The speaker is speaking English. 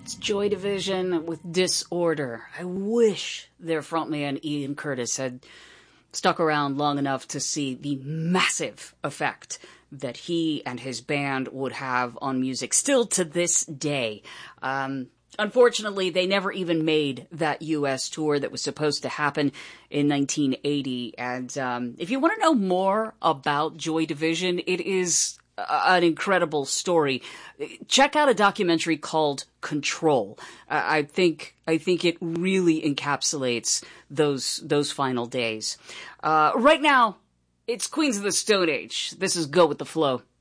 It's Joy Division with Disorder. I wish their frontman Ian Curtis had stuck around long enough to see the massive effect that he and his band would have on music still to this day. Unfortunately, they never even made that U.S. tour that was supposed to happen in 1980. And if you want to know more about Joy Division, it is an incredible story. Check out a documentary called Control. I think it really encapsulates those final days. Right now, it's Queens of the Stone Age. This is Go With The Flow.